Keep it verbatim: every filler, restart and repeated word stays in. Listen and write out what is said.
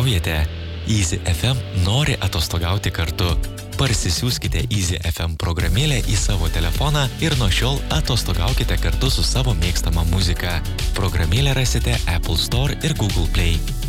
atostogaujate? Easy F M nori atostogauti kartu. Parsisiųskite Easy F M programėlę į savo telefoną ir nuo šiol atostogaukite kartu su savo mėgstama muzika. Programėlę rasite Apple Store ir Google Play.